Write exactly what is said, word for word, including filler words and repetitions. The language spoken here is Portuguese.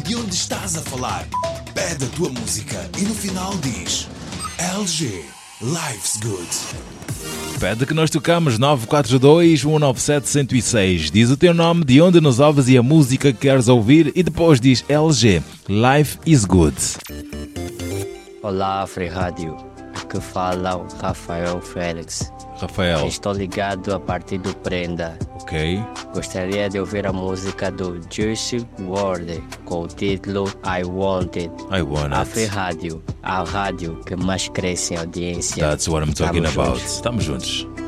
de onde estás a falar. Pede a tua música e no final diz L G, Life's Good. Pede que nós tocamos nove quatro dois, um nove sete, um zero seis. Diz o teu nome, de onde nos ouves e a música que queres ouvir e depois diz L G, Life is Good. Olá, Free Rádio. Que fala o Rafael Félix. Rafael. Estou ligado a partir do Prenda. Ok. Gostaria de ouvir a música do Juicy world com o título I Want It. I Want A It. Free Rádio, a rádio que mais cresce em audiência. That's what I'm talking Tamo about. juntos. Estamos juntos.